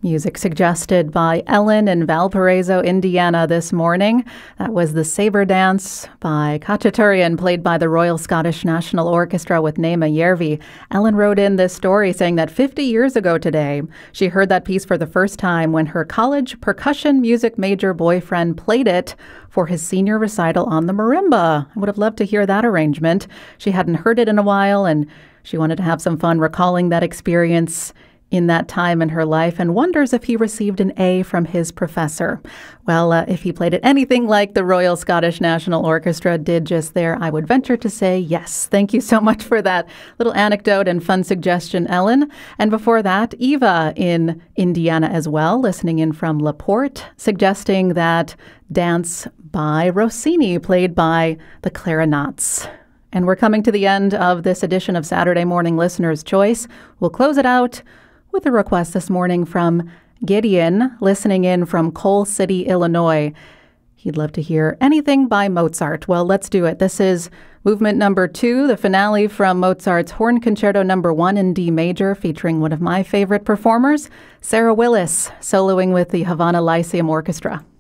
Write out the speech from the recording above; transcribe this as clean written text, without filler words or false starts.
Music suggested by Ellen in Valparaiso, Indiana this morning. That was the Sabre Dance by Khachaturian, played by the Royal Scottish National Orchestra with Naima Järvi. Ellen wrote in this story saying that 50 years ago today, she heard that piece for the first time when her college percussion music major boyfriend played it for his senior recital on the marimba. I would have loved to hear that arrangement. She hadn't heard it in a while, and she wanted to have some fun recalling that experience in that time in her life, and wonders if he received an A from his professor. Well, if he played it anything like the Royal Scottish National Orchestra did just there, I would venture to say yes. Thank you so much for that little anecdote and fun suggestion, Ellen. And before that, Eva in Indiana as well, listening in from LaPorte, suggesting that dance by Rossini, played by the Clarinets. And we're coming to the end of this edition of Saturday Morning Listener's Choice. We'll close it out with a request this morning from Gideon, listening in from Coal City, Illinois. He'd love to hear anything by Mozart. Well, let's do it. This is movement number 2, the finale from Mozart's Horn Concerto number 1 in D major, featuring one of my favorite performers, Sarah Willis, soloing with the Havana Lyceum Orchestra.